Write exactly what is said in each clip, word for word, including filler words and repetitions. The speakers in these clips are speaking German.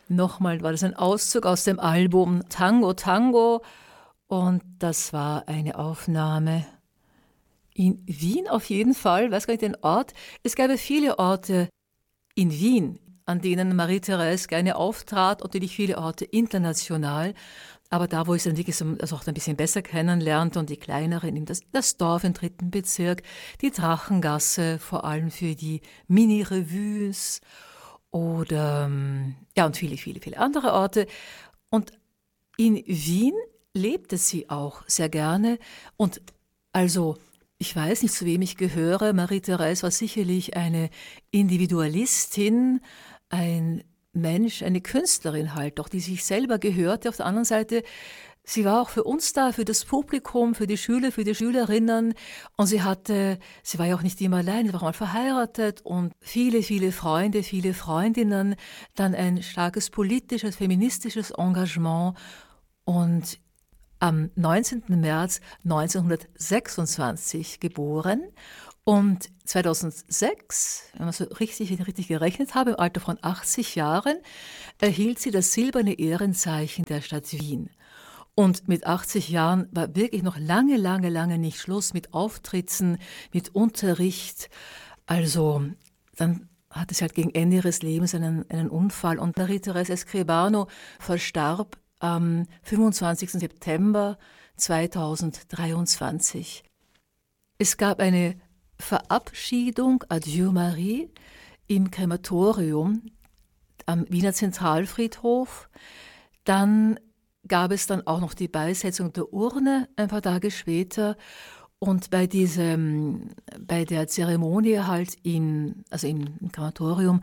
Nochmal war das ein Auszug aus dem Album Tango Tango und das war eine Aufnahme in Wien auf jeden Fall, weiß gar nicht den Ort. Es gab viele Orte in Wien, an denen Marie-Therese gerne auftrat und natürlich viele Orte international. Aber da, wo ich sie dann wirklich so, also auch ein bisschen besser kennenlernte und die kleineren, das, das Dorf im dritten Bezirk, die Drachengasse, vor allem für die Mini-Revues oder, ja, und viele, viele, viele andere Orte. Und in Wien lebte sie auch sehr gerne. Und also, ich weiß nicht, zu wem ich gehöre. Marie-Therese war sicherlich eine Individualistin, ein Mensch, eine Künstlerin halt doch, die sich selber gehörte. Auf der anderen Seite, sie war auch für uns da, für das Publikum, für die Schüler, für die Schülerinnen. Und sie hatte, sie war ja auch nicht immer allein, sie war auch mal verheiratet und viele, viele Freunde, viele Freundinnen. Dann ein starkes politisches, feministisches Engagement. Und am neunzehnten März neunzehnhundertsechsundzwanzig geboren. Und zweitausendsechs, wenn man so richtig, richtig gerechnet habe, im Alter von achtzig Jahren, erhielt sie das silberne Ehrenzeichen der Stadt Wien. Und mit achtzig Jahren war wirklich noch lange, lange, lange nicht Schluss mit Auftritten, mit Unterricht. Also dann hatte sie halt gegen Ende ihres Lebens einen, einen Unfall. Und Marie-Therese Escribano verstarb am fünfundzwanzigsten September zweitausenddreiundzwanzig. Es gab eine Verabschiedung, Adieu Marie, im Krematorium am Wiener Zentralfriedhof. Dann gab es dann auch noch die Beisetzung der Urne ein paar Tage später. Und bei diesem, bei der Zeremonie halt in, also im, im Krematorium,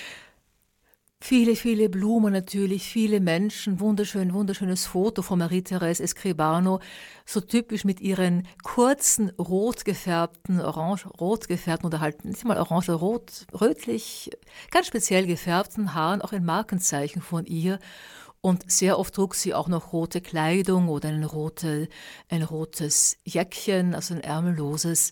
viele, viele Blumen natürlich, viele Menschen, wunderschön, wunderschönes Foto von Marie-Therese Escribano, so typisch mit ihren kurzen, rot gefärbten, orange-rot gefärbten oder halt nicht mal orange-rot, rötlich, ganz speziell gefärbten Haaren, auch ein Markenzeichen von ihr. Und sehr oft trug sie auch noch rote Kleidung oder ein, rote, ein rotes Jäckchen, also ein ärmelloses.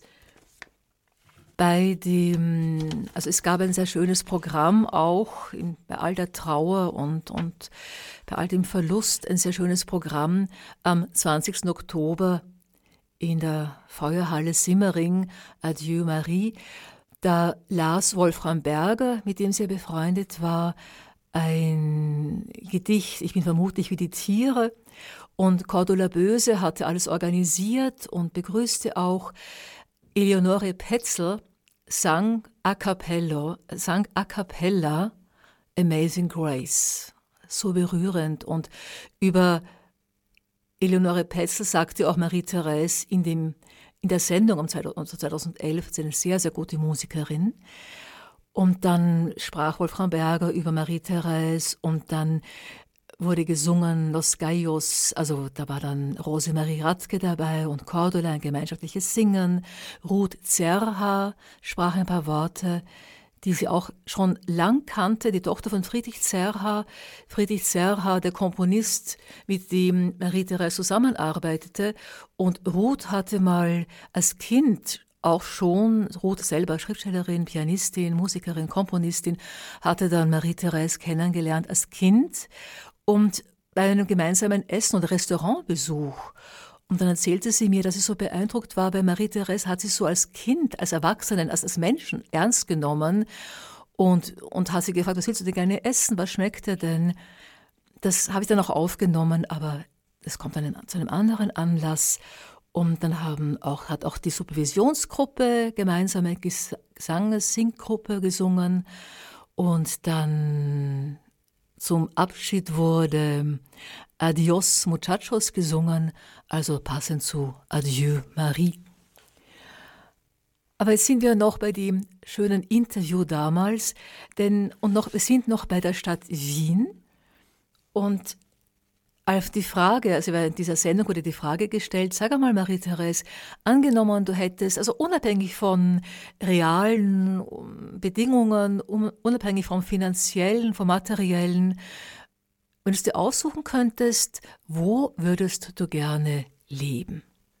Bei dem, also es gab ein sehr schönes Programm auch, in, bei all der Trauer und, und bei all dem Verlust, ein sehr schönes Programm am zwanzigsten Oktober in der Feuerhalle Simmering, Adieu Marie. Da las Wolfram Berger, mit dem sie befreundet war, ein Gedicht, ich bin vermutlich wie die Tiere. Und Cordula Böse hatte alles organisiert und begrüßte auch. Eleonore Petzl sang a cappella, sang a cappella Amazing Grace. So berührend. Und über Eleonore Petzl sagte auch Marie-Therese in, dem, in der Sendung um zweitausendelf, sie ist eine sehr, sehr gute Musikerin. Und dann sprach Wolfram Berger über Marie-Therese und dann wurde gesungen Los Gallos, also da war dann Rosemarie Radke dabei und Cordula, ein gemeinschaftliches Singen. Ruth Zerha sprach ein paar Worte, die sie auch schon lang kannte, die Tochter von Friedrich Zerha. Friedrich Zerha, der Komponist, mit dem Marie-Therese zusammenarbeitete. Und Ruth hatte mal als Kind auch schon, Ruth selber Schriftstellerin, Pianistin, Musikerin, Komponistin, hatte dann Marie-Therese kennengelernt als Kind. Und bei einem gemeinsamen Essen- oder Restaurantbesuch. Und dann erzählte sie mir, dass sie so beeindruckt war, bei Marie-Therese hat sie so als Kind, als Erwachsenen, als, als Menschen ernst genommen und, und hat sie gefragt, was willst du denn gerne essen, was schmeckt dir denn? Das habe ich dann auch aufgenommen, aber das kommt dann zu einem anderen Anlass. Und dann haben auch, hat auch die Supervisionsgruppe gemeinsame Gesanges, Singgruppe gesungen und dann zum Abschied wurde Adios Muchachos gesungen, also passend zu Adieu Marie. Aber jetzt sind wir noch bei dem schönen Interview damals, denn und noch, wir sind noch bei der Stadt Wien. Und auf die Frage, also in dieser Sendung wurde die Frage gestellt, sag einmal Marie-Therese, angenommen du hättest, also unabhängig von realen Bedingungen, unabhängig vom finanziellen, vom materiellen, wenn du es dir aussuchen könntest, wo würdest du gerne leben?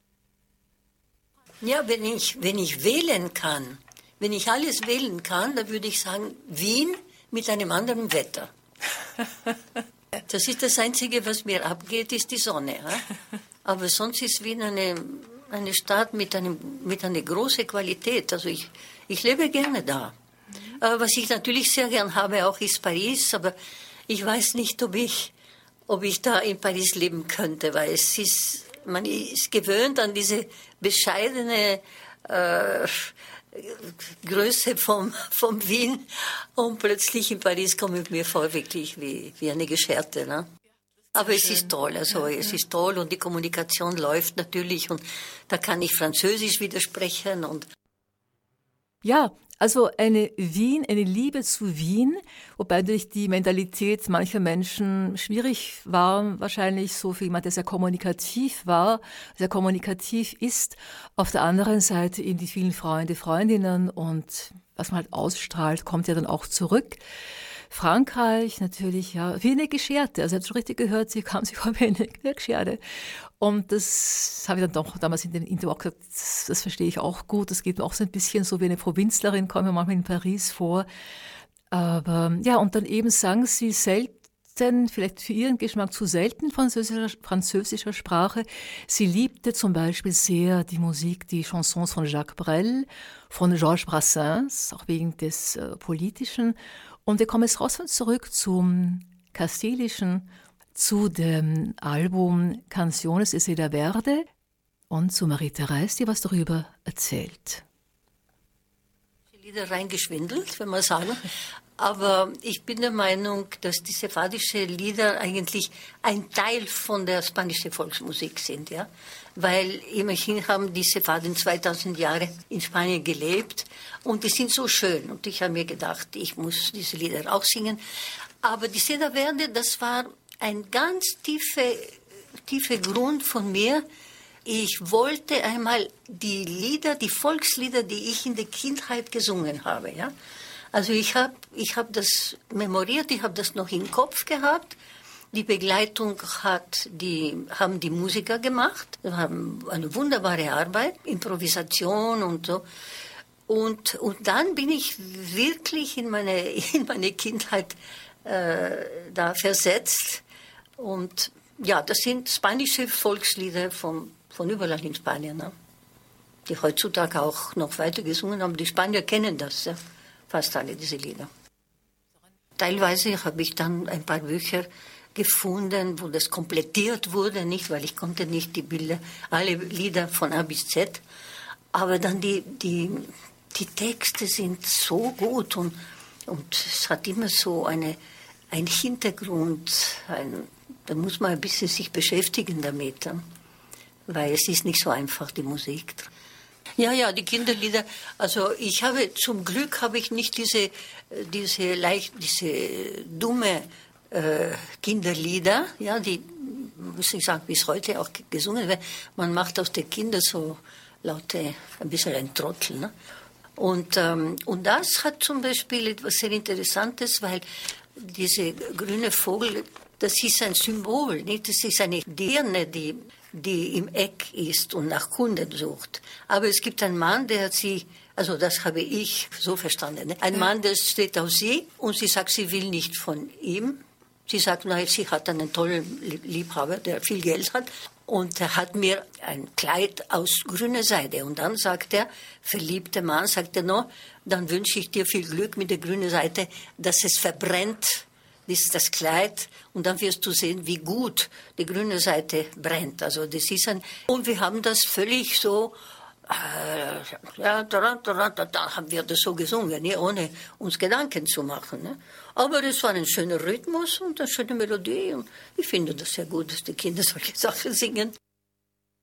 Ja, wenn ich, wenn ich wählen kann, wenn ich alles wählen kann, dann würde ich sagen, Wien mit einem anderen Wetter. Das ist das Einzige, was mir abgeht, ist die Sonne. Ja? Aber sonst ist Wien eine, eine Stadt mit, einem, mit einer großen Qualität. Also ich, ich lebe gerne da. Aber was ich natürlich sehr gern habe, auch ist Paris. Aber ich weiß nicht, ob ich, ob ich da in Paris leben könnte, weil es ist, man ist gewöhnt an diese bescheidene äh, Größe vom, vom Wien und plötzlich in Paris komme ich mir vor wirklich wie, wie eine Gescherte. Ne? Aber es ist toll, also es ist toll und die Kommunikation läuft natürlich und da kann ich Französisch widersprechen. Und ja, also eine Wien, eine Liebe zu Wien, wobei durch die Mentalität mancher Menschen schwierig war, wahrscheinlich so für jemand, der sehr kommunikativ war, sehr kommunikativ ist. Auf der anderen Seite eben die vielen Freunde, Freundinnen und was man halt ausstrahlt, kommt ja dann auch zurück. Frankreich natürlich, ja, wie eine Gescherte. Also, ihr habt schon richtig gehört, sie kam sich vor wie eine Gescherte. Und das habe ich dann doch damals in dem Interview auch gesagt, das, das verstehe ich auch gut. Das geht mir auch so ein bisschen so wie eine Provinzlerin, kommt mir manchmal in Paris vor. Aber ja, und dann eben sang sie selten, vielleicht für ihren Geschmack zu selten französischer, französischer Sprache. Sie liebte zum Beispiel sehr die Musik, die Chansons von Jacques Brel, von Georges Brassens, auch wegen des äh, Politischen. Und wir kommen jetzt raus und zurück zum Kastilischen, zu dem Album Canciones de Seda Verde und zu Marie-Thérèse, die was darüber erzählt. Lieder reingeschwindelt, wenn man sagen. Aber ich bin der Meinung, dass die sephardischen Lieder eigentlich ein Teil von der spanischen Volksmusik sind, ja. Weil immerhin haben die Sepharden zweitausend Jahre in Spanien gelebt und die sind so schön. Und ich habe mir gedacht, ich muss diese Lieder auch singen. Aber die Seda Verde, das war ein ganz tiefer tiefe Grund von mir. Ich wollte einmal die Lieder, die Volkslieder, die ich in der Kindheit gesungen habe, ja. Also ich habe ich hab das memoriert, ich habe das noch im Kopf gehabt. Die Begleitung hat die, haben die Musiker gemacht. Wir haben eine wunderbare Arbeit, Improvisation und so. Und, und dann bin ich wirklich in meine, in meine Kindheit äh, da versetzt. Und ja, das sind spanische Volkslieder von, von überall in Spanien, ne? Die heutzutage auch noch weiter gesungen haben. Die Spanier kennen das, ja? Fast alle diese Lieder. Teilweise habe ich dann ein paar Bücher gefunden, wo das komplettiert wurde, nicht, weil ich konnte nicht die Bilder, alle Lieder von A bis Z, aber dann die, die, die Texte sind so gut und, und es hat immer so eine, ein Hintergrund, ein, da muss man ein bisschen sich beschäftigen damit, weil es ist nicht so einfach, die Musik. Ja, ja, die Kinderlieder, also ich habe, zum Glück habe ich nicht diese, diese leicht, diese dumme äh, Kinderlieder, ja, die, muss ich sagen, bis heute auch gesungen werden. Man macht aus den Kindern so laute, ein bisschen ein Trottel, ne? Und, ähm, und das hat zum Beispiel etwas sehr Interessantes, weil diese grüne Vogel, das ist ein Symbol, nicht? Das ist eine Dirne, die, die im Eck ist und nach Kunden sucht. Aber es gibt einen Mann, der hat sie, also das habe ich so verstanden, ne? Ein Mann, der steht auf sie und sie sagt, sie will nicht von ihm. Sie sagt, nein, sie hat einen tollen Liebhaber, der viel Geld hat. Und er hat mir ein Kleid aus grüner Seide. Und dann sagt der verliebte Mann, sagt er, no, dann wünsche ich dir viel Glück mit der grünen Seite, dass es verbrennt, ist das Kleid. Und dann wirst du sehen, wie gut die grüne Seite brennt. Also das ist ein, und wir haben das völlig so, äh, ja, da, da, da, da haben wir das so gesungen, ne, ohne uns Gedanken zu machen. Ne. Aber es war ein schöner Rhythmus und eine schöne Melodie. Und ich finde das sehr gut, dass die Kinder solche Sachen singen.